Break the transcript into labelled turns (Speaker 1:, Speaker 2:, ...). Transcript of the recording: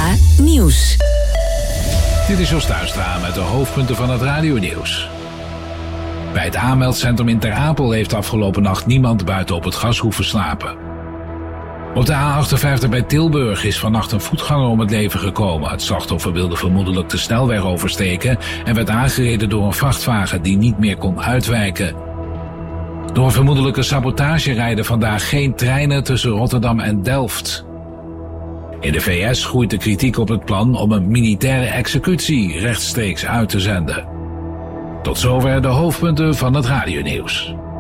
Speaker 1: Nieuws.
Speaker 2: Dit is Jos Tuinstra met de hoofdpunten van het radionieuws. Bij het aanmeldcentrum in Ter Apel heeft afgelopen nacht niemand buiten op het gas hoeven slapen. Op de A58 bij Tilburg is vannacht een voetganger om het leven gekomen. Het slachtoffer wilde vermoedelijk de snelweg oversteken en werd aangereden door een vrachtwagen die niet meer kon uitwijken. Door vermoedelijke sabotage rijden vandaag geen treinen tussen Rotterdam en Delft. In de VS groeit de kritiek op het plan om een militaire executie rechtstreeks uit te zenden. Tot zover de hoofdpunten van het radionieuws.